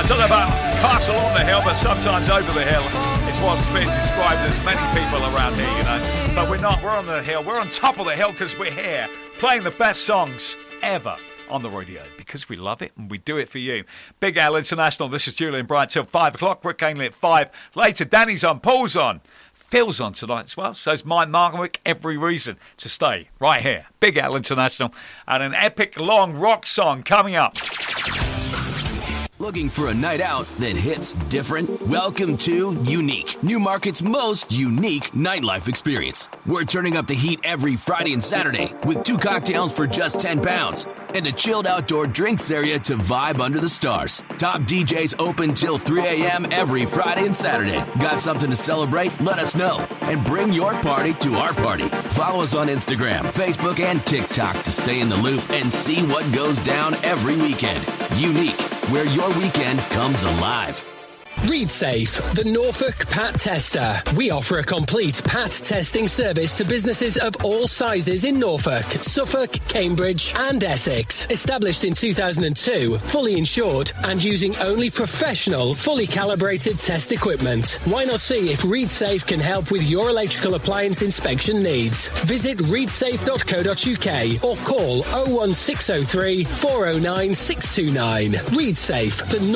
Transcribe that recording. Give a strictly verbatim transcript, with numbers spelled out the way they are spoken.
Talking about castle on the hill, but sometimes over the hill is what's been described as many people around here, you know. But we're not. We're on the hill. We're on top of the hill because we're here playing the best songs ever on the radio because we love it and we do it for you. Big Al International. This is Julian Bryant till five o'clock. Rick Ainley at five. Later, Danny's on. Paul's on. Phil's on tonight as well. So is Mike Markwick. Every reason to stay right here. Big Al International and an epic long rock song coming up. Looking for a night out that hits different? Welcome to Unique, Newmarket's most unique nightlife experience. We're turning up the heat every Friday and Saturday with two cocktails for just ten pounds and a chilled outdoor drinks area to vibe under the stars. Top D Js open till three a.m. every Friday and Saturday. Got something to celebrate? Let us know and bring your party to our party. Follow us on Instagram, Facebook, and TikTok to stay in the loop and see what goes down every weekend. Unique, where your weekend comes alive. ReadSafe, the Norfolk Pat Tester. We offer a complete Pat testing service to businesses of all sizes in Norfolk, Suffolk, Cambridge and Essex. Established in two thousand two, fully insured and using only professional, fully calibrated test equipment. Why not see if ReadSafe can help with your electrical appliance inspection needs? Visit read safe dot co dot uk or call oh one six oh three, four oh nine, six two nine. ReadSafe, the